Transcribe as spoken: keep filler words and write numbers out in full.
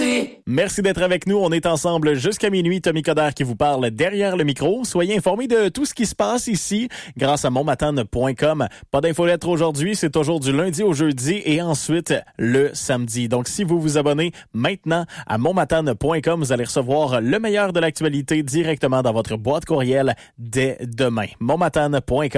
Salut! Merci d'être avec nous. On est ensemble jusqu'à minuit. Tommy Coderre qui vous parle derrière le micro. Soyez informés de tout ce qui se passe ici grâce à monmatane point com. Pas d'infolettre aujourd'hui. C'est toujours du lundi au jeudi et ensuite le samedi. Donc, si vous vous abonnez maintenant à monmatane point com, vous allez recevoir le meilleur de l'actualité directement dans votre boîte courriel dès demain. monmatane point com.